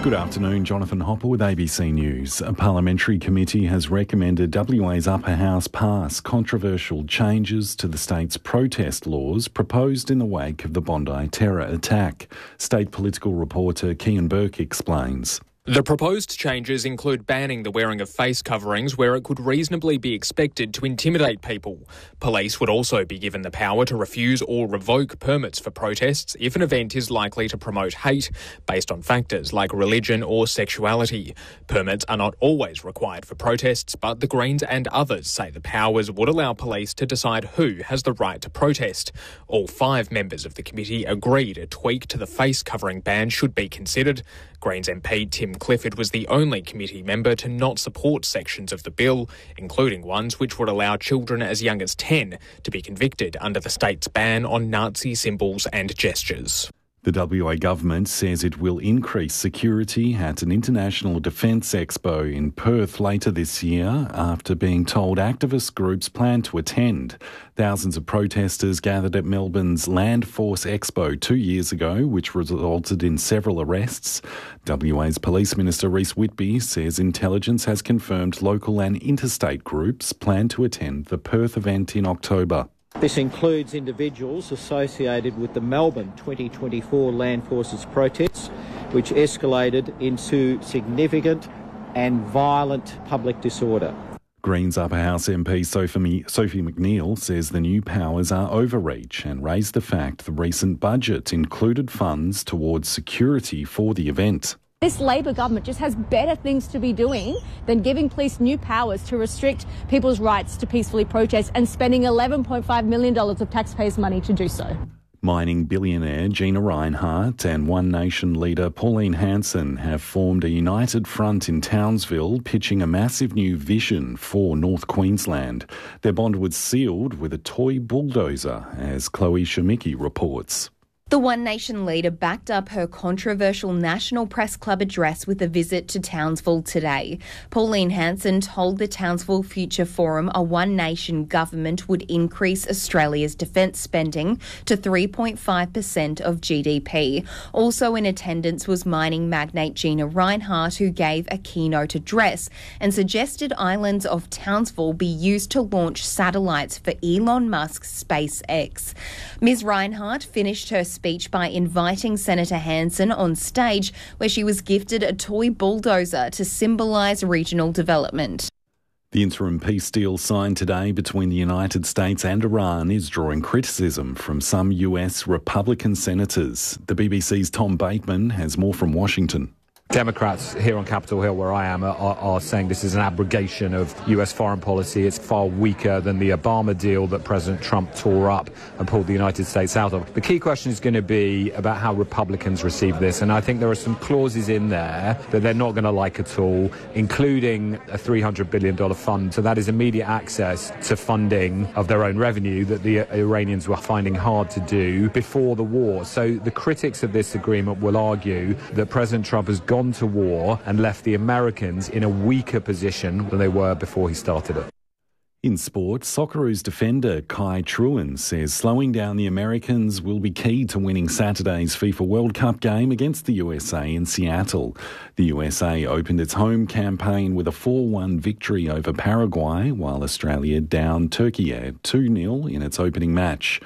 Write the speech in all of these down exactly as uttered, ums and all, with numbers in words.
Good afternoon, Jonathan Hopper with A B C News. A parliamentary committee has recommended W A's upper house pass controversial changes to the state's protest laws proposed in the wake of the Bondi terror attack. State political reporter Kian Burke explains. The proposed changes include banning the wearing of face coverings where it could reasonably be expected to intimidate people. Police would also be given the power to refuse or revoke permits for protests if an event is likely to promote hate based on factors like religion or sexuality. Permits are not always required for protests, but the Greens and others say the powers would allow police to decide who has the right to protest. All five members of the committee agreed a tweak to the face covering ban should be considered. Greens M P Tim Clifford was the only committee member to not support sections of the bill, including ones which would allow children as young as ten to be convicted under the state's ban on Nazi symbols and gestures. The W A government says it will increase security at an international defence expo in Perth later this year after being told activist groups plan to attend. Thousands of protesters gathered at Melbourne's Land Force Expo two years ago, which resulted in several arrests. W A's Police Minister Rhys Whitby says intelligence has confirmed local and interstate groups plan to attend the Perth event in October. This includes individuals associated with the Melbourne twenty twenty-four Land Forces protests, which escalated into significant and violent public disorder. Greens Upper House M P Sophie, Sophie McNeil says the new powers are overreach and raised the fact the recent budget included funds towards security for the event. This Labor government just has better things to be doing than giving police new powers to restrict people's rights to peacefully protest and spending eleven point five million dollars of taxpayers' money to do so. Mining billionaire Gina Rinehart and One Nation leader Pauline Hanson have formed a united front in Townsville, pitching a massive new vision for North Queensland. Their bond was sealed with a toy bulldozer, as Chloe Shemicki reports. The One Nation leader backed up her controversial National Press Club address with a visit to Townsville today. Pauline Hanson told the Townsville Future Forum a One Nation government would increase Australia's defence spending to three point five percent of G D P. Also in attendance was mining magnate Gina Rinehart, who gave a keynote address and suggested islands of Townsville be used to launch satellites for Elon Musk's SpaceX. Miz Rinehart finished her speech by inviting Senator Hanson on stage, where she was gifted a toy bulldozer to symbolise regional development. The interim peace deal signed today between the United States and Iran is drawing criticism from some U S Republican senators. The B B C's Tom Bateman has more from Washington. Democrats here on Capitol Hill, where I am, are, are saying this is an abrogation of U S foreign policy. It's far weaker than the Obama deal that President Trump tore up and pulled the United States out of. The key question is going to be about how Republicans receive this, and I think there are some clauses in there that they're not going to like at all, including a three hundred billion dollars fund. So that is immediate access to funding of their own revenue that the Iranians were finding hard to do before the war. So the critics of this agreement will argue that President Trump has gone to war and left the Americans in a weaker position than they were before he started it. In sport, Socceroos defender Kai Truen says slowing down the Americans will be key to winning Saturday's FIFA World Cup game against the U S A in Seattle. The U S A opened its home campaign with a four one victory over Paraguay, while Australia downed Turkey two nil in its opening match.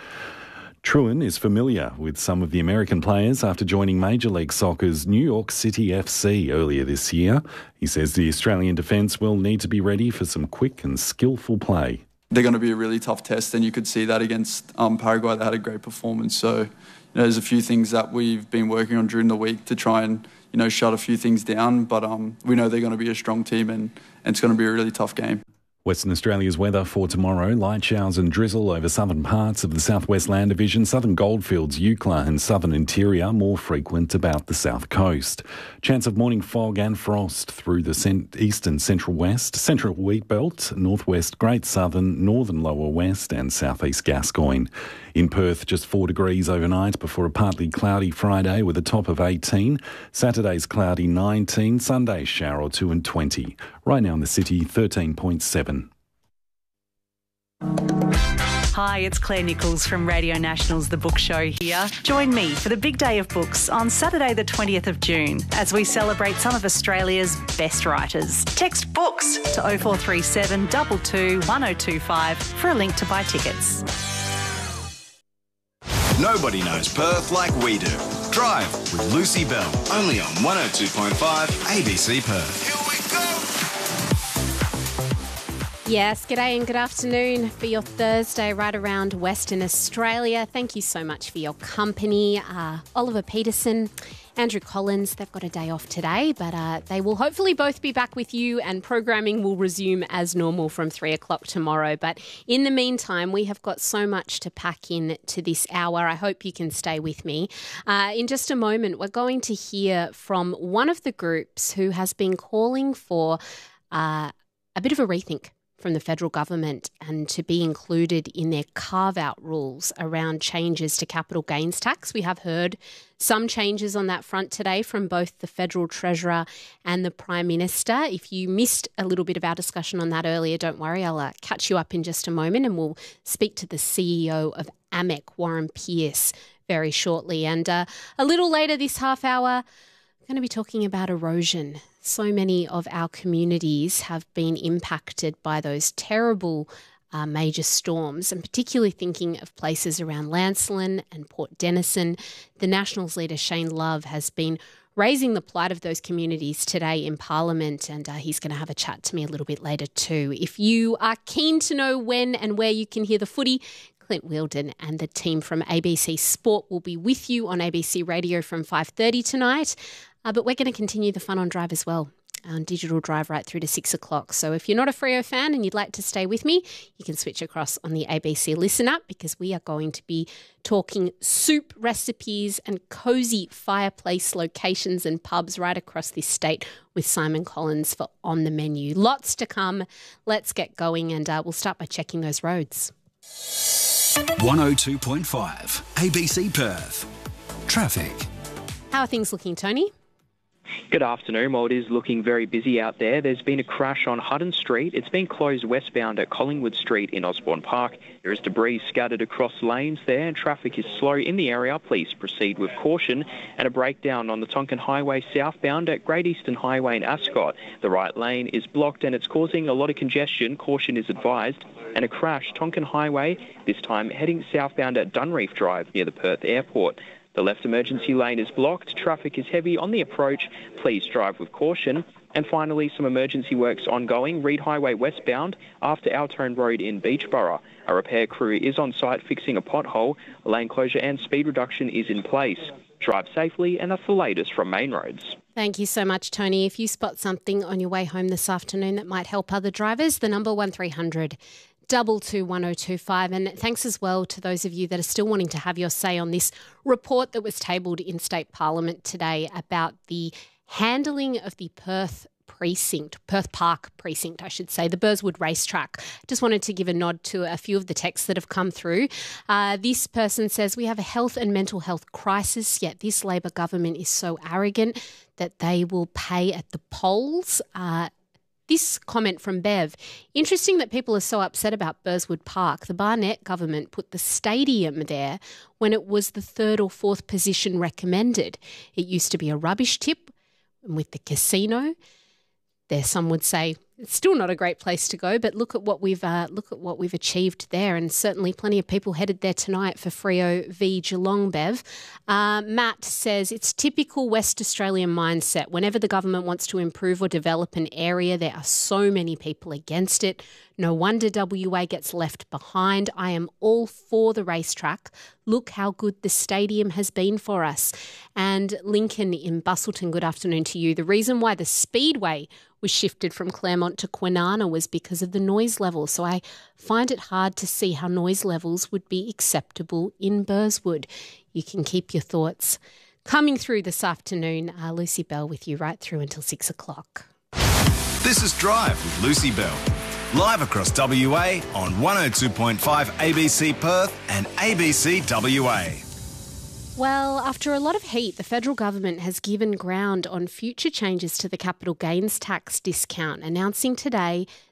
Truen is familiar with some of the American players after joining Major League Soccer's New York City F C earlier this year. He says the Australian defence will need to be ready for some quick and skillful play. They're going to be a really tough test, and you could see that against um, Paraguay. They had a great performance. So, you know, there's a few things that we've been working on during the week to try and, you know, shut a few things down. But um, we know they're going to be a strong team, and, and it's going to be a really tough game. Western Australia's weather for tomorrow: light showers and drizzle over southern parts of the Southwest Land Division, southern goldfields, Eucla and southern interior, more frequent about the south coast. Chance of morning fog and frost through the cent- east and central west, central wheat belt, northwest, great southern, northern lower west and southeast Gascoyne. In Perth, just four degrees overnight before a partly cloudy Friday with a top of eighteen. Saturday's cloudy nineteen, Sunday's shower or two and twenty. Right now in the city, thirteen point seven. Hi, it's Claire Nichols from Radio National's The Book Show here. Join me for the big day of books on Saturday the twentieth of June as we celebrate some of Australia's best writers. Text BOOKS to oh four three seven, two two, one oh two five for a link to buy tickets. Nobody knows Perth like we do. Drive with Lucy Bell, only on one oh two point five A B C Perth. Here we go! Yes, g'day and good afternoon for your Thursday right around Western Australia. Thank you so much for your company. Uh, Oliver Peterson, Andrew Collins, they've got a day off today, but uh, they will hopefully both be back with you and programming will resume as normal from three o'clock tomorrow. But in the meantime, we have got so much to pack in to this hour. I hope you can stay with me. Uh, in just a moment, we're going to hear from one of the groups who has been calling for uh, a bit of a rethink from the federal government and to be included in their carve-out rules around changes to capital gains tax. We have heard some changes on that front today from both the Federal Treasurer and the Prime Minister. If you missed a little bit of our discussion on that earlier, don't worry, I'll uh, catch you up in just a moment and we'll speak to the C E O of A M E C, Warren Pearce, very shortly. And uh, a little later this half hour, I'm going to be talking about erosion. So many of our communities have been impacted by those terrible uh, major storms, and particularly thinking of places around Lancelin and Port Denison. The Nationals leader Shane Love has been raising the plight of those communities today in Parliament, and uh, he's going to have a chat to me a little bit later too. If you are keen to know when and where you can hear the footy, Clint Wheeldon and the team from A B C Sport will be with you on A B C Radio from five thirty tonight. Uh, but we're going to continue the fun on Drive as well, on Digital Drive right through to six o'clock. So if you're not a Freo fan and you'd like to stay with me, you can switch across on the A B C Listen app because we are going to be talking soup recipes and cosy fireplace locations and pubs right across this state with Simon Collins for On the Menu. Lots to come. Let's get going and uh, we'll start by checking those roads. one oh two point five A B C Perth. Traffic. How are things looking, Tony? Good afternoon. Well, it is looking very busy out there. There's been a crash on Hutton Street. It's been closed westbound at Collingwood Street in Osborne Park. There is debris scattered across lanes there and traffic is slow in the area. Please proceed with caution. And a breakdown on the Tonkin Highway southbound at Great Eastern Highway in Ascot. The right lane is blocked and it's causing a lot of congestion. Caution is advised. And a crash, Tonkin Highway, this time heading southbound at Dunreef Drive near the Perth Airport. The left emergency lane is blocked. Traffic is heavy on the approach. Please drive with caution. And finally, some emergency works ongoing. Reed Highway westbound after Altone Road in Beachborough. A repair crew is on site fixing a pothole. Lane closure and speed reduction is in place. Drive safely, and that's the latest from Main Roads. Thank you so much, Tony. If you spot something on your way home this afternoon that might help other drivers, the number one three hundred Double two one oh two five. And thanks as well to those of you that are still wanting to have your say on this report that was tabled in State Parliament today about the handling of the Perth precinct, Perth Park precinct, I should say, the Burswood racetrack. Just wanted to give a nod to a few of the texts that have come through. Uh, this person says, we have a health and mental health crisis, yet this Labor government is so arrogant that they will pay at the polls. Uh, This comment from Bev. Interesting that people are so upset about Burswood Park. The Barnett government put the stadium there when it was the third or fourth position recommended. It used to be a rubbish tip, and with the casino, there some would say it's still not a great place to go, but look at what we've uh, look at what we've achieved there, and certainly plenty of people headed there tonight for Freo v Geelong. Bev, uh, Matt says it's typical West Australian mindset. Whenever the government wants to improve or develop an area, there are so many people against it. No wonder W A gets left behind. I am all for the racetrack. Look how good the stadium has been for us. And Lincoln in Bustleton, good afternoon to you. The reason why the Speedway was shifted from Claremont to Kwinana was because of the noise level. So I find it hard to see how noise levels would be acceptable in Burswood. You can keep your thoughts coming through this afternoon. Uh, Lucy Bell with you right through until six o'clock. This is Drive with Lucy Bell. Live across W A on one oh two point five A B C Perth and A B C W A. Well, after a lot of heat, the federal government has given ground on future changes to the capital gains tax discount, announcing today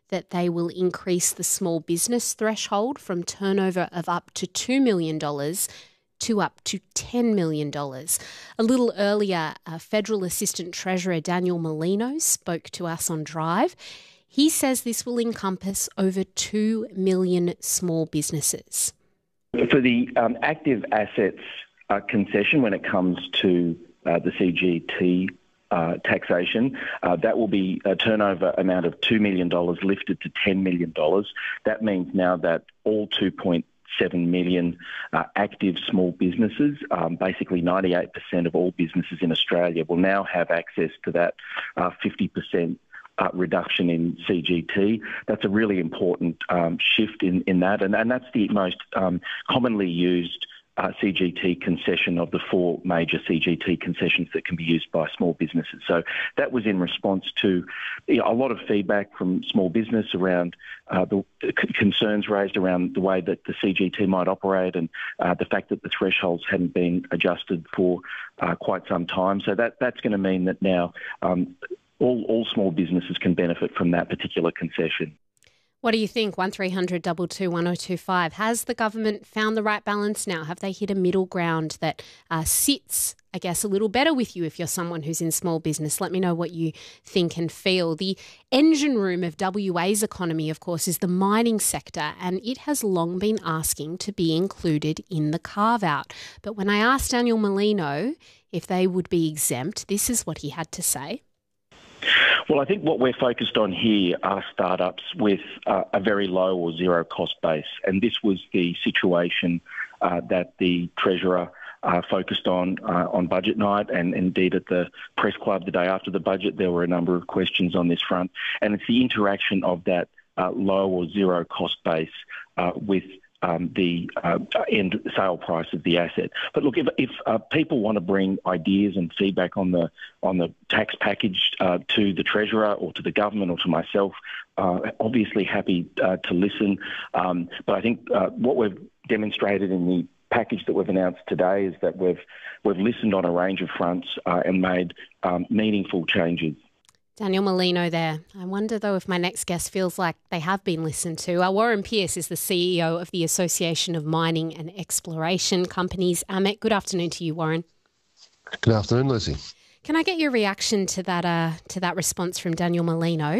that they will increase the small business threshold from turnover of up to two million dollars to up to ten million dollars. A little earlier, uh, Federal Assistant Treasurer Daniel Molino spoke to us on Drive. He says this will encompass over two million small businesses. For the um, active assets uh, concession, when it comes to uh, the C G T uh, taxation, uh, that will be a turnover amount of two million dollars lifted to ten million dollars. That means now that all two point seven million uh, active small businesses, um, basically ninety-eight percent of all businesses in Australia, will now have access to that uh, fifty percent Uh, reduction in C G T. That's a really important um, shift in, in that, and, and that's the most um, commonly used uh, C G T concession of the four major C G T concessions that can be used by small businesses. So that was in response to you know, a lot of feedback from small business around uh, the c- concerns raised around the way that the C G T might operate and uh, the fact that the thresholds hadn't been adjusted for uh, quite some time. So that that's going to mean that now um, All, all small businesses can benefit from that particular concession. What do you think? one three hundred two two one oh two five. Has the government found the right balance now? Have they hit a middle ground that uh, sits, I guess, a little better with you if you're someone who's in small business? Let me know what you think and feel. The engine room of W A's economy, of course, is the mining sector, and it has long been asking to be included in the carve-out. But when I asked Daniel Molino if they would be exempt, this is what he had to say. Well, I think what we're focused on here are startups with uh, a very low or zero cost base. And this was the situation uh, that the Treasurer uh, focused on uh, on budget night, and indeed at the press club the day after the budget, there were a number of questions on this front. And it's the interaction of that uh, low or zero cost base uh, with Um, the uh, end sale price of the asset. But look, if, if uh, people want to bring ideas and feedback on the on the tax package uh, to the Treasurer or to the government or to myself, uh, obviously happy uh, to listen. Um, but I think uh, what we've demonstrated in the package that we've announced today is that we've we've listened on a range of fronts uh, and made um, meaningful changes. Daniel Molino there. I wonder, though, if my next guest feels like they have been listened to. Uh, Warren Pearce is the C E O of the Association of Mining and Exploration Companies. Amit, good afternoon to you, Warren. Good afternoon, Lucy. Can I get your reaction to that uh, to that response from Daniel Molino?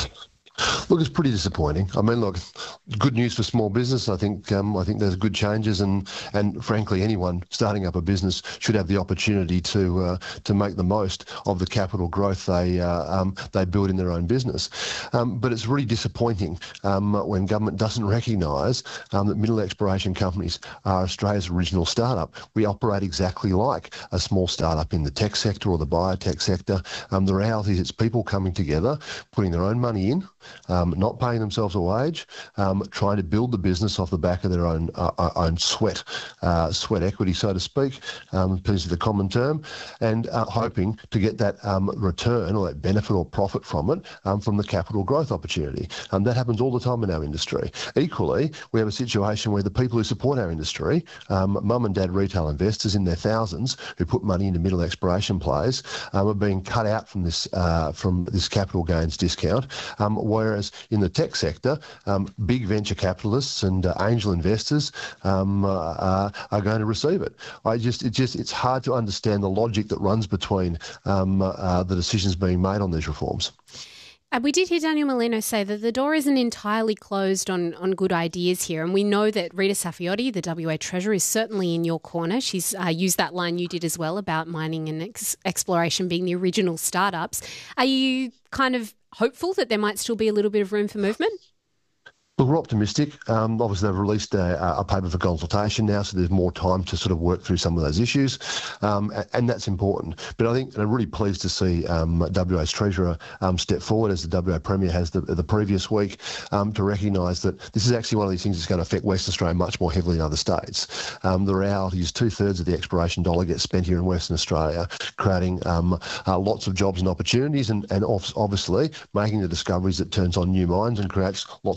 Look, it's pretty disappointing. I mean, look, good news for small business. I think um, I think there's good changes, and and frankly, anyone starting up a business should have the opportunity to uh, to make the most of the capital growth they uh, um, they build in their own business. Um, but it's really disappointing um, when government doesn't recognise um, that mineral exploration companies are Australia's original startup. We operate exactly like a small startup in the tech sector or the biotech sector. Um, the reality is, it's people coming together, putting their own money in. Um, not paying themselves a wage, um, trying to build the business off the back of their own uh, own sweat, uh, sweat equity, so to speak, um, piece of the common term, and uh, hoping to get that um, return or that benefit or profit from it um, from the capital growth opportunity. Um, that happens all the time in our industry. Equally, we have a situation where the people who support our industry, um, mum and dad retail investors in their thousands who put money into mineral exploration plays, um, are being cut out from this uh, from this capital gains discount. Um, Whereas in the tech sector, um, big venture capitalists and uh, angel investors um, uh, uh, are going to receive it. I just, it just, it's hard to understand the logic that runs between um, uh, the decisions being made on these reforms. Uh, we did hear Daniel Molino say that the door isn't entirely closed on, on good ideas here, and we know that Rita Saffioti, the W A Treasurer, is certainly in your corner. She's uh, used that line you did as well about mining and ex- exploration being the original startups. Are you kind of hopeful that there might still be a little bit of room for movement? Look, we're optimistic. Um, obviously, they've released a, a paper for consultation now, so there's more time to sort of work through some of those issues, um, and that's important. But I think, and I'm really pleased to see um, W A's Treasurer um, step forward, as the W A Premier has the, the previous week, um, to recognise that this is actually one of these things that's going to affect Western Australia much more heavily than other states. Um, the reality is two-thirds of the exploration dollar gets spent here in Western Australia, creating um, uh, lots of jobs and opportunities, and, and obviously making the discoveries that turns on new mines and creates lots more jobs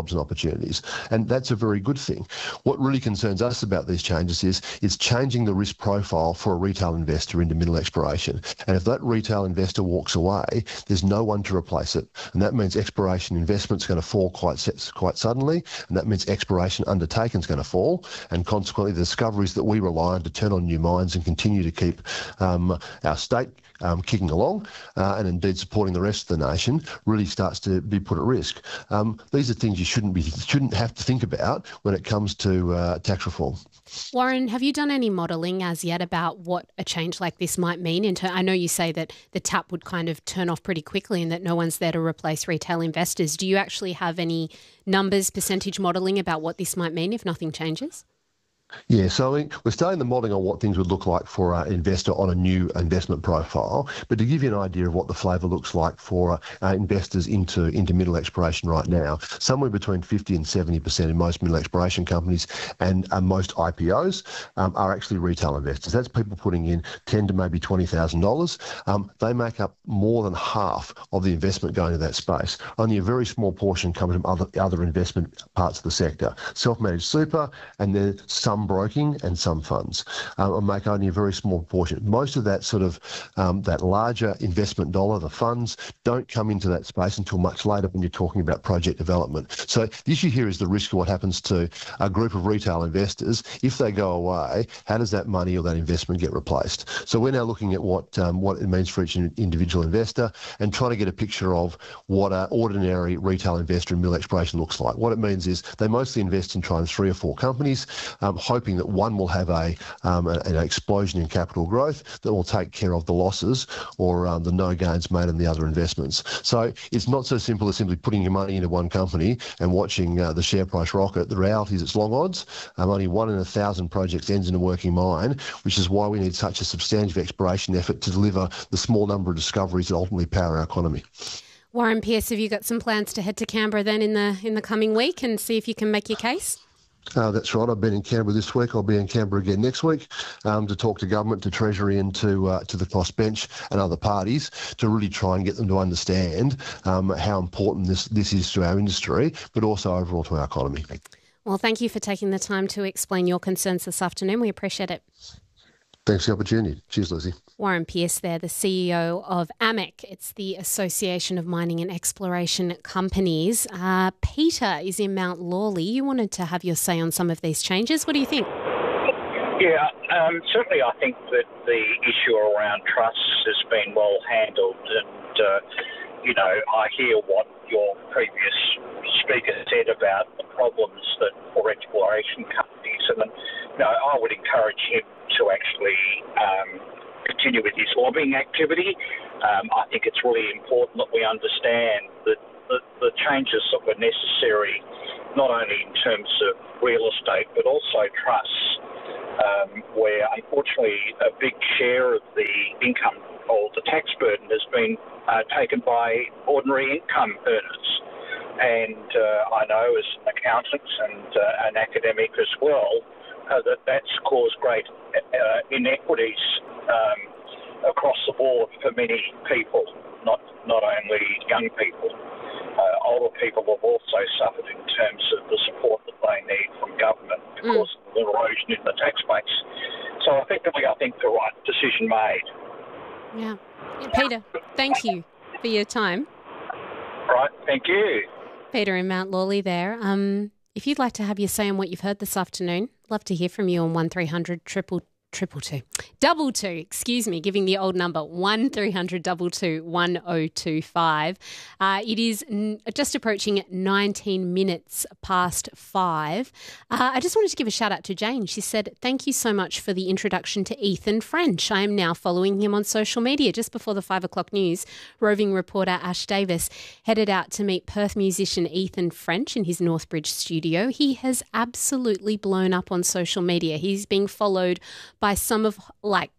jobs and opportunities. And that's a very good thing. What really concerns us about these changes is it's changing the risk profile for a retail investor into mineral exploration. And if that retail investor walks away, there's no one to replace it. And that means exploration investment's going to fall quite quite suddenly, and that means exploration undertaken's going to fall, and consequently the discoveries that we rely on to turn on new mines and continue to keep um, our state um, kicking along uh, and indeed supporting the rest of the nation really starts to be put at risk. Um, these are things you shouldn't be shouldn't have to think about when it comes to uh, tax reform. Warren, have you done any modelling as yet about what a change like this might mean? In ter- I know you say that the tap would kind of turn off pretty quickly and that no one's there to replace retail investors. Do you actually have any numbers, percentage modelling about what this might mean if nothing changes? Yeah, so we're starting the modelling on what things would look like for an investor on a new investment profile. But to give you an idea of what the flavour looks like for uh, investors into, into mineral exploration right now, somewhere between fifty and seventy percent in most mineral exploration companies and uh, most I P Os um, are actually retail investors. That's people putting in ten to maybe twenty thousand dollars. Um, they make up more than half of the investment going to that space. Only a very small portion comes from other, other investment parts of the sector. Self-managed super, and then some broking and some funds um, make only a very small portion. Most of that sort of um, that larger investment dollar, the funds, don't come into that space until much later when you're talking about project development. So the issue here is the risk of what happens to a group of retail investors. If they go away, how does that money or that investment get replaced? So we're now looking at what um, what it means for each individual investor and trying to get a picture of what an ordinary retail investor in mineral exploration looks like. What it means is they mostly invest in trying three or four companies, um, hoping that one will have a um, an explosion in capital growth that will take care of the losses or um, the no gains made in the other investments. So it's not so simple as simply putting your money into one company and watching uh, the share price rocket. The reality is it's long odds. Um, only one in a thousand projects ends in a working mine, which is why we need such a substantive exploration effort to deliver the small number of discoveries that ultimately power our economy. Warren Pearce, have you got some plans to head to Canberra then in the in the coming week and see if you can make your case? Uh, that's right. I've been in Canberra this week. I'll be in Canberra again next week um, to talk to government, to Treasury and to uh, to the crossbench and other parties to really try and get them to understand um, how important this, this is to our industry, but also overall to our economy. Well, thank you for taking the time to explain your concerns this afternoon. We appreciate it. Thanks for the opportunity. Cheers, Lucy. Warren Pearce there, the C E O of A M E C. It's the Association of Mining and Exploration Companies. Uh, Peter is in Mount Lawley. You wanted to have your say on some of these changes. What do you think? Yeah, um, certainly I think that the issue around trusts has been well handled and, uh, you know, I hear what your previous speaker said about the problems that for exploration companies, and you know, I would encourage him to actually um, continue with his lobbying activity. Um, I think it's really important that we understand that the, the changes that were necessary, not only in terms of real estate, but also trusts, um, where unfortunately a big share of the income or the tax burden has been uh, taken by ordinary income earners. And uh, I know as an accountant and uh, an academic as well, uh, that that's caused great uh, inequities um, across the board for many people, not not only young people. Uh, older people have also suffered in terms of the support that they need from government because mm. of the erosion in the tax base. So effectively, I think the right decision made. Yeah. yeah. Peter, thank you for your time. Right, thank you. Peter in Mount Lawley there. Um, if you'd like to have your say on what you've heard this afternoon, love to hear from you on one three hundred triple triple two. Double two, excuse me, giving the old number, one three hundred double two one oh two five. Uh, it is n- just approaching nineteen minutes past five. Uh, I just wanted to give a shout out to Jane. She said, thank you so much for the introduction to Ethan French. I am now following him on social media. Just before the five o'clock news, roving reporter Ash Davis headed out to meet Perth musician Ethan French in his Northbridge studio. He has absolutely blown up on social media. He's being followed by some of like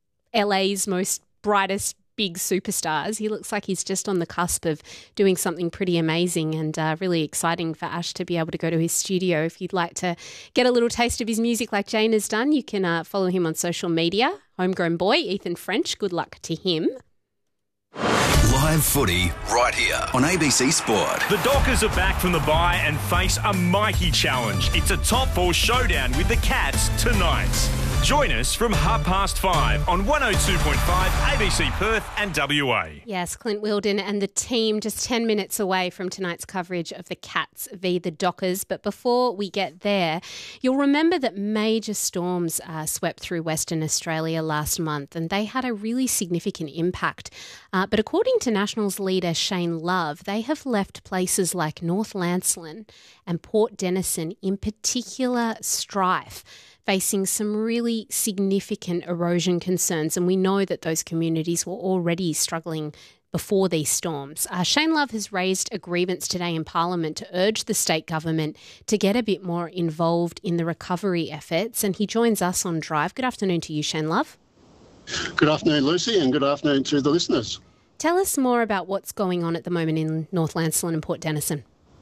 L A's most brightest big superstars. He looks like he's just on the cusp of doing something pretty amazing and uh, really exciting for Ash to be able to go to his studio. If you'd like to get a little taste of his music like Jane has done, you can uh, follow him on social media. Homegrown boy, Ethan French. Good luck to him. Live footy right here on A B C Sport. The Dockers are back from the bye and face a mighty challenge. It's a top four showdown with the Cats tonight. Join us from half past five on one oh two point five A B C Perth and W A. Yes, Clint Wilden and the team just ten minutes away from tonight's coverage of the Cats v the Dockers. But before we get there, you'll remember that major storms uh, swept through Western Australia last month and they had a really significant impact. Uh, but according to Nationals leader Shane Love, they have left places like North Lancelin and Port Denison in particular strife, facing some really significant erosion concerns. And we know that those communities were already struggling before these storms. Uh, Shane Love has raised a grievance today in Parliament to urge the state government to get a bit more involved in the recovery efforts. And he joins us on Drive. Good afternoon to you, Shane Love. Good afternoon, Lucy, and good afternoon to the listeners. Tell us more about what's going on at the moment in North Lancelin and Port Denison.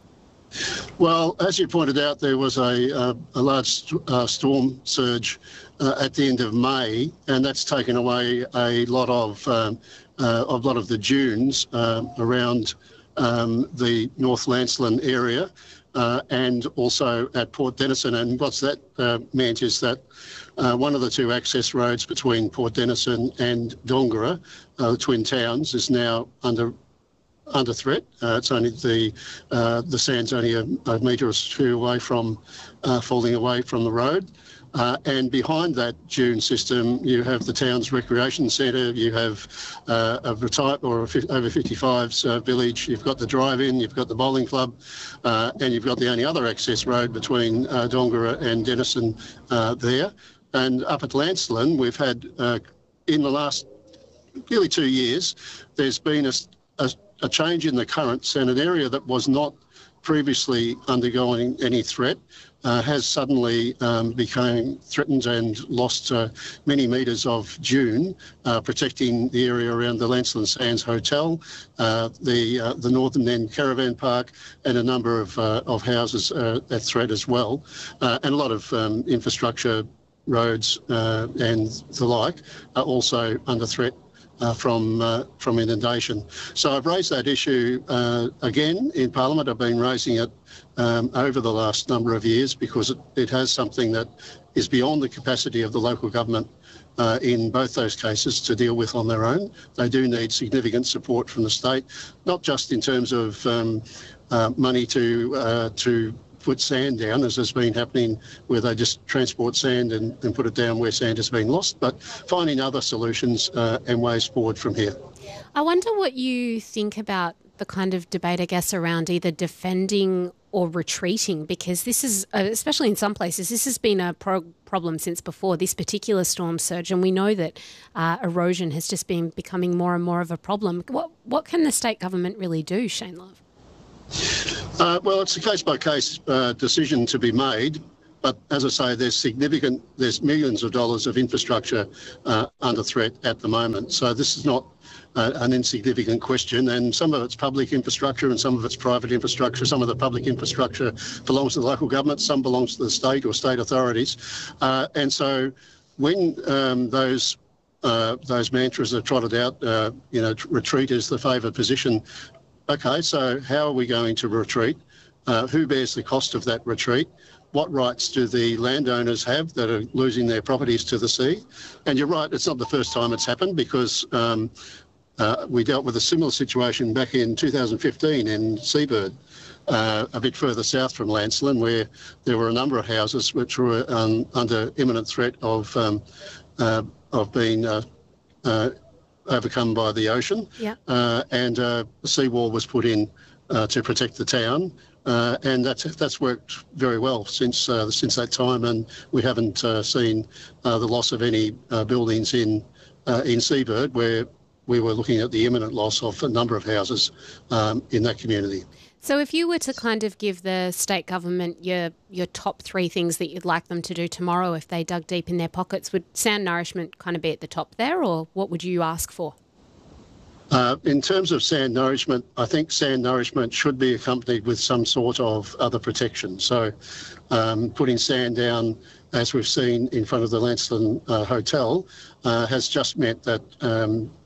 Well, as you pointed out, there was a, uh, a large st- uh, storm surge uh, at the end of May, and that's taken away a lot of um, uh, a lot of the dunes uh, around um, the North Lancelin area, uh, and also at Port Denison. And what's that uh, meant is that uh, one of the two access roads between Port Denison and Dongara, uh, the twin towns, is now under under threat. Uh, it's only the uh, the sand's only a, a metre or two away from uh, falling away from the road. Uh, and behind that dune system, you have the town's recreation centre, you have uh, a retire or a fi- over fifty-fives uh, village, you've got the drive-in, you've got the bowling club, uh, and you've got the only other access road between uh, Dongara and Denison uh, there. And up at Lancelin, we've had, uh, in the last nearly two years, there's been a, a a change in the currents, and an area that was not previously undergoing any threat uh, has suddenly um, become threatened and lost uh, many metres of dune, uh, protecting the area around the Lancelin Sands Hotel, uh, the uh, the Northern End Caravan Park, and a number of uh, of houses uh, at threat as well, uh, and a lot of um, infrastructure, roads uh, and the like are also under threat Uh, from uh, from inundation. So I've raised that issue uh, again in Parliament. I've been raising it um, over the last number of years because it, it has something that is beyond the capacity of the local government uh, in both those cases to deal with on their own. They do need significant support from the state, not just in terms of um, uh, money to uh, to put sand down, as has been happening, where they just transport sand and, and put it down where sand has been lost, but finding other solutions uh, and ways forward from here. I wonder what you think about the kind of debate, I guess, around either defending or retreating, because this is, uh, especially in some places, this has been a pro- problem since before this particular storm surge, and we know that uh, erosion has just been becoming more and more of a problem. What, what can the state government really do, Shane Love? Uh, well, it's a case-by-case uh, decision to be made, but as I say, there's significant, there's millions of dollars of infrastructure uh, under threat at the moment. So this is not uh, an insignificant question, and some of it's public infrastructure and some of it's private infrastructure. Some of the public infrastructure belongs to the local government, some belongs to the state or state authorities. Uh, and so when um, those uh, those mantras are trotted out, uh, you know, retreat is the favoured position. Okay, so how are we going to retreat? Uh, who bears the cost of that retreat? What rights do the landowners have that are losing their properties to the sea? And you're right, it's not the first time it's happened, because um, uh, we dealt with a similar situation back in two thousand fifteen in Seabird, uh, a bit further south from Lancelin, where there were a number of houses which were um, under imminent threat of um, uh, of being uh, uh, overcome by the ocean, yeah. uh, and uh, a seawall was put in uh, to protect the town, uh, and that's that's worked very well since uh, since that time, and we haven't uh, seen uh, the loss of any uh, buildings in uh, in Seabird, where we were looking at the imminent loss of a number of houses um, in that community. So if you were to kind of give the state government your your top three things that you'd like them to do tomorrow if they dug deep in their pockets, would sand nourishment kind of be at the top there, or what would you ask for? Uh, in terms of sand nourishment, I think sand nourishment should be accompanied with some sort of other protection. So um, putting sand down, as we've seen in front of the Lancelin uh, Hotel, uh, has just meant that um,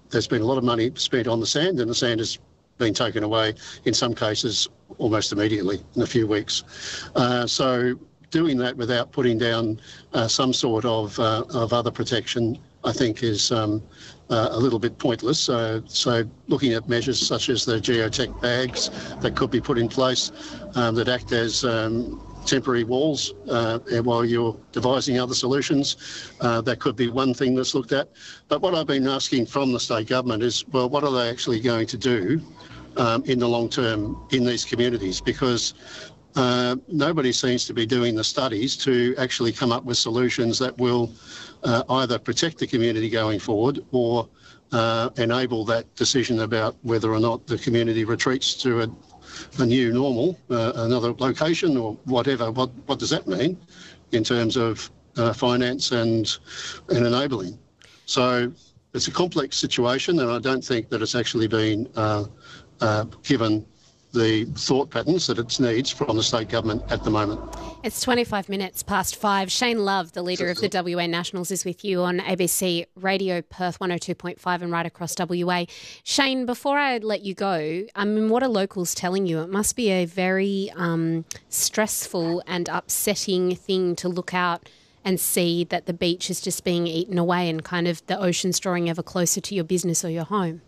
there's been a lot of money spent on the sand, and the sand has been taken away in some cases almost immediately in a few weeks. Uh, so doing that without putting down uh, some sort of uh, of other protection, I think, is um, uh, a little bit pointless. So, so looking at measures such as the geotech bags that could be put in place um, that act as um, temporary walls uh, while you're devising other solutions, uh, that could be one thing that's looked at. But what I've been asking from the state government is, well, what are they actually going to do um, in the long term in these communities? Because uh, nobody seems to be doing the studies to actually come up with solutions that will uh, either protect the community going forward or uh, enable that decision about whether or not the community retreats to a a new normal, uh, another location or whatever. What what does that mean in terms of uh, finance and and enabling? So it's a complex situation, and I don't think that it's actually been uh, uh, given the thought patterns that it needs from the state government at the moment. It's twenty-five minutes past five. Shane Love, the leader of the W A Nationals, is with you on A B C Radio Perth one oh two point five and right across W A. Shane, before I let you go, I mean, what are locals telling you? It must be a very um, stressful and upsetting thing to look out and see that the beach is just being eaten away and kind of the ocean's drawing ever closer to your business or your home.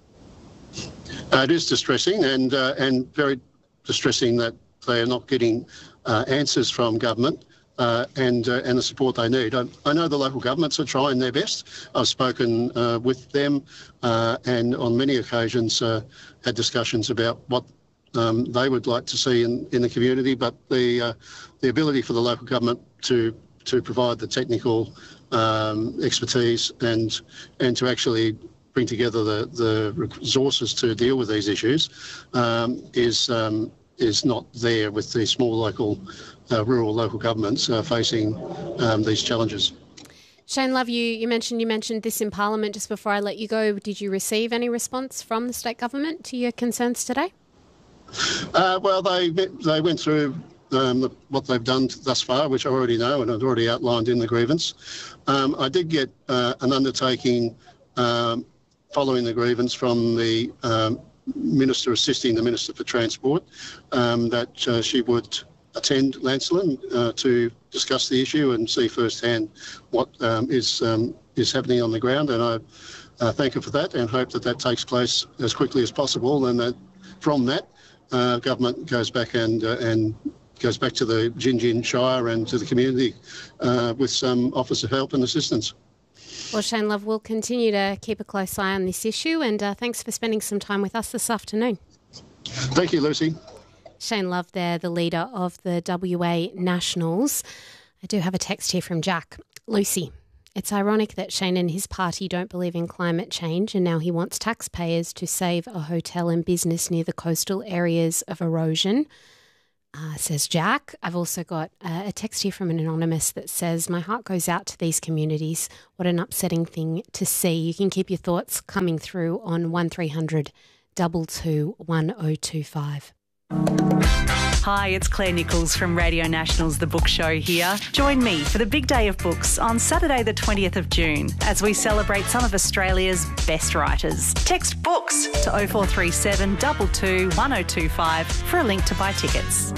Uh, it is distressing, and uh, and very distressing that they are not getting uh, answers from government uh, and uh, and the support they need. I, I know the local governments are trying their best. I've spoken uh, with them uh, and on many occasions uh, had discussions about what um, they would like to see in, in the community, but the uh, the ability for the local government to to provide the technical um, expertise and and to actually bring together the, the resources to deal with these issues um, is um, is not there with the small local, uh, rural local governments uh, facing um, these challenges. Shane Love, you, you mentioned you mentioned this in Parliament just before I let you go. Did you receive any response from the state government to your concerns today? Uh, well, they they went through um, what they've done thus far, which I already know and I've already outlined in the grievance. Um, I did get uh, an undertaking um, following the grievance from the um, Minister assisting the Minister for Transport, um, that uh, she would attend Lancelin uh, to discuss the issue and see firsthand what um, is um, is happening on the ground. And I uh, thank her for that and hope that that takes place as quickly as possible, and that from that uh, government goes back and uh, and goes back to the Gin Gin Shire and to the community uh, with some offers of help and assistance. Well, Shane Love, we'll continue to keep a close eye on this issue, and uh, thanks for spending some time with us this afternoon. Thank you, Lucy. Shane Love there, the leader of the W A Nationals. I do have a text here from Jack. Lucy, it's ironic that Shane and his party don't believe in climate change, and now he wants taxpayers to save a hotel and business near the coastal areas of erosion. Uh, says Jack. I've also got uh, a text here from an anonymous that says, my heart goes out to these communities. What an upsetting thing to see. You can keep your thoughts coming through on one three hundred two two one oh two five. Hi, it's Claire Nichols from Radio Nationals The Book Show here. Join me for the big day of books on Saturday the twentieth of June as we celebrate some of Australia's best writers. Text BOOKS to oh four three seven two two one oh two five for a link to buy tickets.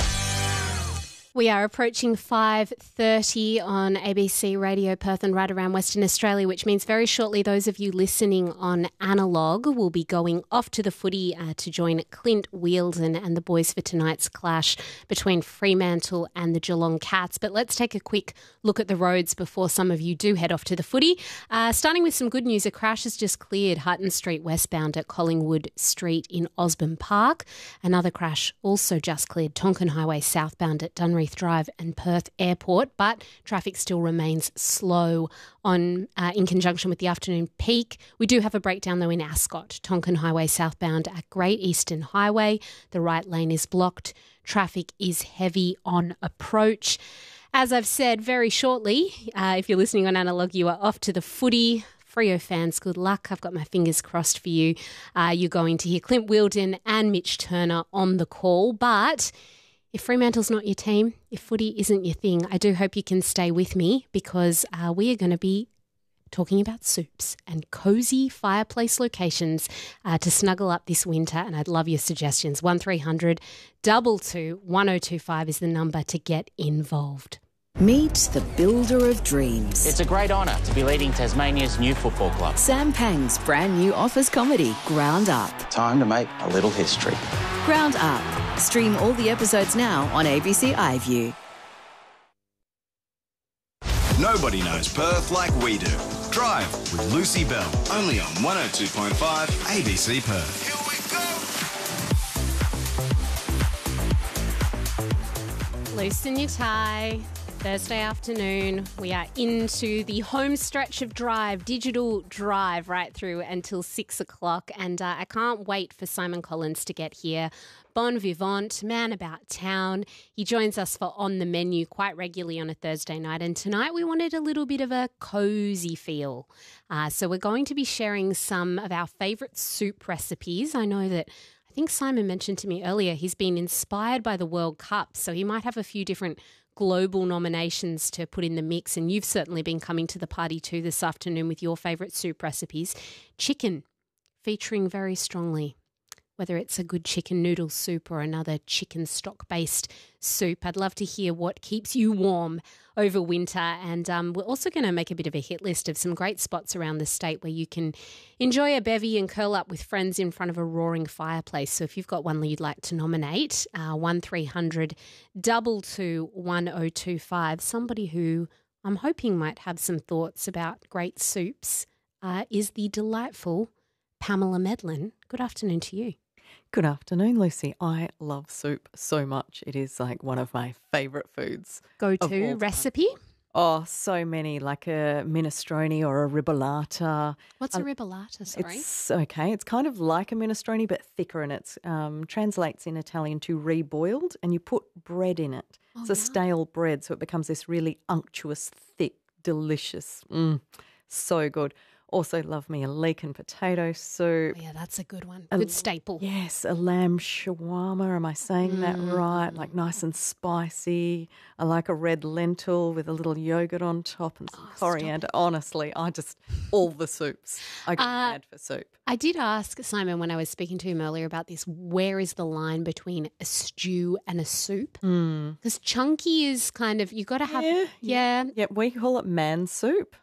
We are approaching five thirty on A B C Radio Perth and right around Western Australia, which means very shortly those of you listening on analogue will be going off to the footy uh, to join Clint Wheeldon and the boys for tonight's clash between Fremantle and the Geelong Cats. But let's take a quick look at the roads before some of you do head off to the footy. Uh, starting with some good news, a crash has just cleared Hutton Street westbound at Collingwood Street in Osborne Park. Another crash also just cleared Tonkin Highway southbound at Dunreath Drive and Perth Airport, but traffic still remains slow on uh, in conjunction with the afternoon peak. We do have a breakdown though in Ascot, Tonkin Highway southbound at Great Eastern Highway. The right lane is blocked. Traffic is heavy on approach. As I've said, very shortly, uh, if you're listening on analogue, you are off to the footy. Freo fans, good luck. I've got my fingers crossed for you. Uh, you're going to hear Clint Wheeldon and Mitch Turner on the call, but if Fremantle's not your team, if footy isn't your thing, I do hope you can stay with me because uh, we are going to be talking about soups and cosy fireplace locations uh, to snuggle up this winter, and I'd love your suggestions. one three hundred two two two one oh two five is the number to get involved. Meet the builder of dreams. It's a great honour to be leading Tasmania's new football club. Sam Pang's brand new office comedy, Ground Up. Time to make a little history. Ground Up. Stream all the episodes now on A B C iView. Nobody knows Perth like we do. Drive with Lucy Bell, only on one oh two point five A B C Perth. Here we go! Loosen your tie. Thursday afternoon, we are into the home stretch of Drive, digital Drive, right through until six o'clock. And uh, I can't wait for Simon Collins to get here. Bon vivant, man about town. He joins us for On the Menu quite regularly on a Thursday night. And tonight we wanted a little bit of a cosy feel. Uh, so we're going to be sharing some of our favourite soup recipes. I know that I think Simon mentioned to me earlier he's been inspired by the World Cup, so he might have a few different global nominations to put in the mix, and you've certainly been coming to the party too this afternoon with your favourite soup recipes. Chicken featuring very strongly, whether it's a good chicken noodle soup or another chicken stock-based soup. I'd love to hear what keeps you warm over winter, and um, we're also going to make a bit of a hit list of some great spots around the state where you can enjoy a bevy and curl up with friends in front of a roaring fireplace. So if you've got one you'd like to nominate, uh, one three hundred two two one oh two five, somebody who I'm hoping might have some thoughts about great soups uh, is the delightful Pamela Medlin. Good afternoon to you. Good afternoon, Lucy. I love soup so much. It is like one of my favourite foods. Go-to recipe? Oh, so many, like a minestrone or a ribollata. What's a ribollata, sorry? It's okay. It's kind of like a minestrone but thicker, and it um, translates in Italian to reboiled, and you put bread in it. Oh, it's a stale bread, so it becomes this really unctuous, thick, delicious. Mm, so good. Also love me a leek and potato soup. Oh, yeah, that's a good one. Good a, staple. Yes, a lamb shawarma. Am I saying mm. that right? Like nice and spicy. I like a red lentil with a little yogurt on top and some oh, coriander. Honestly, I just, all the soups. I get uh, mad for soup. I did ask Simon when I was speaking to him earlier about this, where is the line between a stew and a soup? Because mm. chunky is kind of, you got to have, yeah, yeah. Yeah, we call it man soup.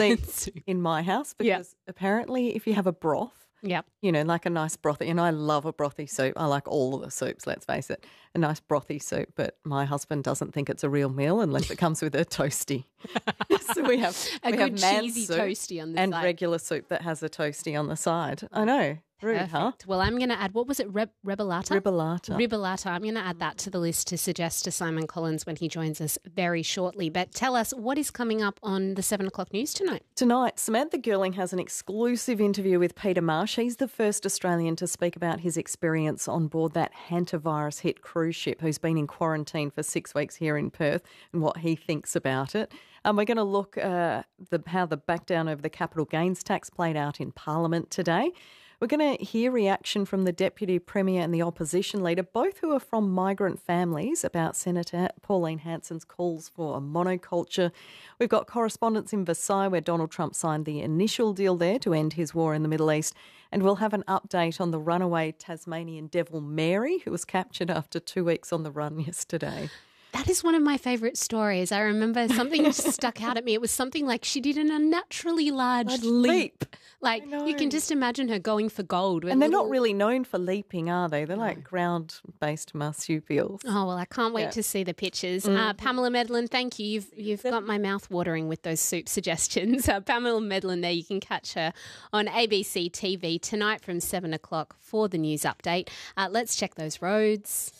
In my house, because yep. apparently if you have a broth, yep. you know, like a nice brothy, and I love a brothy soup. I like all of the soups, let's face it, a nice brothy soup, but my husband doesn't think it's a real meal unless it comes with a toasty. So we have a we good have cheesy soup toasty on the and side. Regular soup that has a toasty on the side. I know. Rude, Perfect. huh? Well, I'm going to add, what was it, Reb- Ribollata? Ribollata. Ribollata. I'm going to add that to the list to suggest to Simon Collins when he joins us very shortly. But tell us, what is coming up on the seven o'clock news tonight? Tonight, Samantha Girling has an exclusive interview with Peter Marsh. He's the first Australian to speak about his experience on board that hantavirus hit cruise ship, who's been in quarantine for six weeks here in Perth, and what he thinks about it. Um, we're going to look at uh, the, how the backdown of the capital gains tax played out in Parliament today. We're going to hear reaction from the Deputy Premier and the Opposition Leader, both who are from migrant families, about Senator Pauline Hanson's calls for a monoculture. We've got correspondence in Versailles, where Donald Trump signed the initial deal there to end his war in the Middle East. And we'll have an update on the runaway Tasmanian devil Mary, who was captured after two weeks on the run yesterday. That is one of my favourite stories. I remember something stuck out at me. It was something like she did an unnaturally large Large leap. leap. Like you can just imagine her going for gold. And they're little... not really known for leaping, are they? They're no. like ground-based marsupials. Oh, well, I can't wait yeah. to see the pictures. Mm. Uh, Pamela Medlin, thank you. You've you've got my mouth watering with those soup suggestions. Uh, Pamela Medlin there, you can catch her on A B C T V tonight from seven o'clock for the news update. Uh, let's check those roads.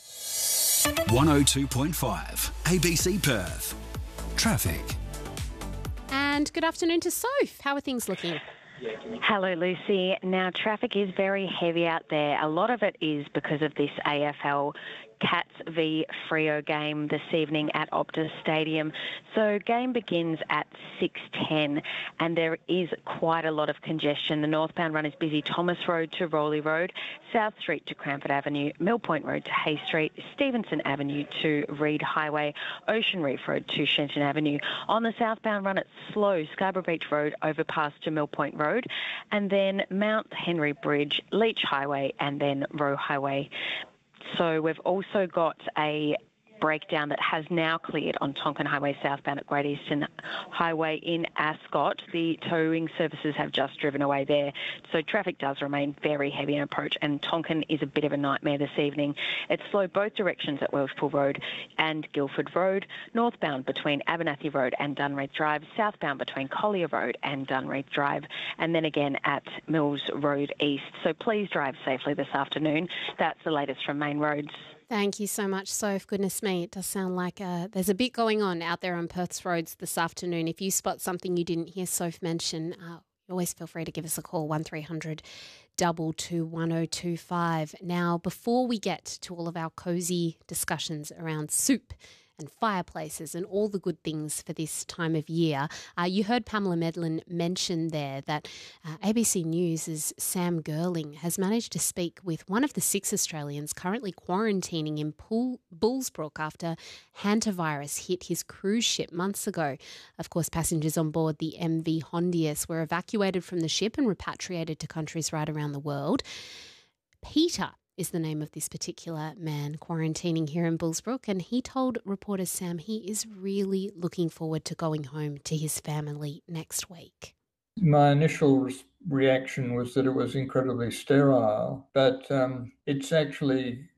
one oh two point five A B C Perth. Traffic. And good afternoon to Soph. How are things looking? Hello, Lucy. Now, traffic is very heavy out there. A lot of it is because of this A F L Cats v Freo game this evening at Optus Stadium. So game begins at six ten and there is quite a lot of congestion. The northbound run is busy Thomas Road to Rowley Road, South Street to Cranford Avenue, Mill Point Road to Hay Street, Stevenson Avenue to Reed Highway, Ocean Reef Road to Shenton Avenue. On the southbound run it's slow, Scarborough Beach Road overpass to Mill Point Road, and then Mount Henry Bridge, Leach Highway, and then Roe Highway. So we've also got a breakdown that has now cleared on Tonkin Highway southbound at Great Eastern Highway in Ascot. The towing services have just driven away there, so traffic does remain very heavy in approach, and Tonkin is a bit of a nightmare this evening. It's slow both directions at Welshpool Road and Guildford Road, northbound between Abernathy Road and Dunreath Drive, southbound between Collier Road and Dunreath Drive, and then again at Mills Road East. So please drive safely this afternoon. That's the latest from Main Roads. Thank you so much, Soph. Goodness me, it does sound like uh, there's a bit going on out there on Perth's roads this afternoon. If you spot something you didn't hear Soph mention, uh, always feel free to give us a call, one three hundred two two one oh two five. Now, before we get to all of our cosy discussions around soup and fireplaces and all the good things for this time of year, Uh, you heard Pamela Medlin mention there that uh, A B C News' Sam Girling has managed to speak with one of the six Australians currently quarantining in Pool- Bullsbrook after hantavirus hit his cruise ship months ago. Of course, passengers on board the M V Hondius were evacuated from the ship and repatriated to countries right around the world. Peter is the name of this particular man quarantining here in Bullsbrook, and he told reporter Sam he is really looking forward to going home to his family next week. My initial re- reaction was that it was incredibly sterile, but um, it's actually,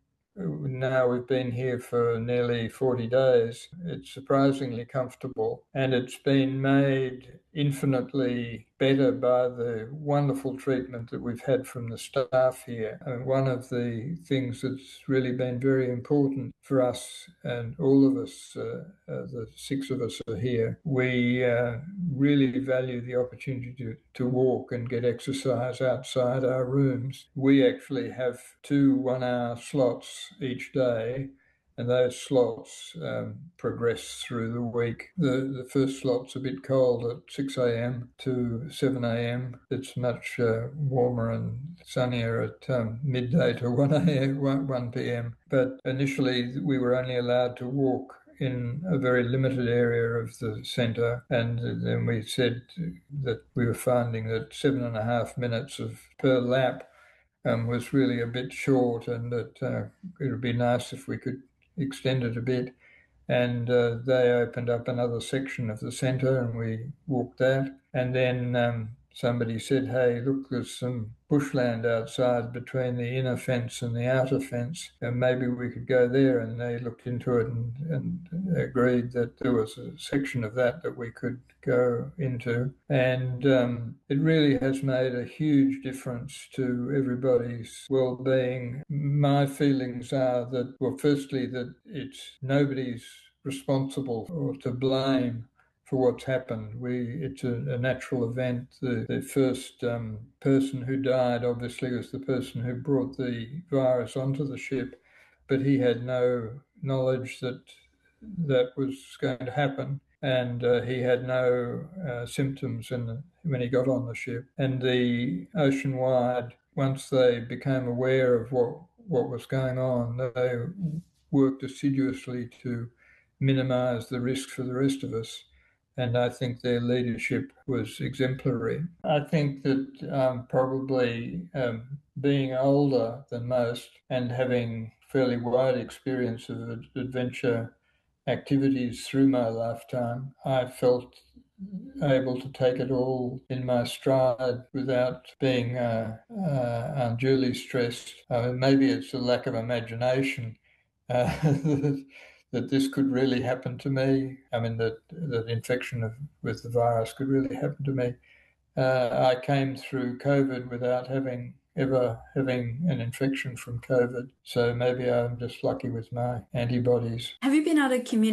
now we've been here for nearly forty days, it's surprisingly comfortable, and it's been made infinitely better by the wonderful treatment that we've had from the staff here. And one of the things that's really been very important for us, and all of us, uh, uh, the six of us are here, we uh, really value the opportunity to, to walk and get exercise outside our rooms. We actually have two one-hour slots each day, and those slots um, progress through the week. The, the first slot's a bit cold at six a.m. to seven a.m. It's much uh, warmer and sunnier at um, midday to one a.m., one p.m. But initially we were only allowed to walk in a very limited area of the centre, and then we said that we were finding that seven and a half minutes of per lap um, was really a bit short, and that uh, it would be nice if we could extend it a bit. And uh, they opened up another section of the centre and we walked that. And then um, somebody said, hey, look, there's some bushland outside between the inner fence and the outer fence, and maybe we could go there. And they looked into it and, and agreed that there was a section of that that we could go into. And um, it really has made a huge difference to everybody's well-being. My feelings are that, well, firstly, that it's nobody's responsible or to blame for what's happened. We, it's a, a natural event. The, the first um, person who died, obviously, was the person who brought the virus onto the ship, but he had no knowledge that that was going to happen, and uh, he had no uh, symptoms in the, when he got on the ship. And the Oceanwide, once they became aware of what, what was going on, they worked assiduously to minimise the risk for the rest of us. And I think their leadership was exemplary. I think that um, probably um, being older than most and having fairly wide experience of adventure activities through my lifetime, I felt able to take it all in my stride without being uh, uh, unduly stressed. Uh, maybe it's a lack of imagination uh, that this could really happen to me. I mean, that that infection of, with the virus could really happen to me. Uh, I came through COVID without having ever having an infection from COVID. So maybe I'm just lucky with my antibodies. Have you been able to communicate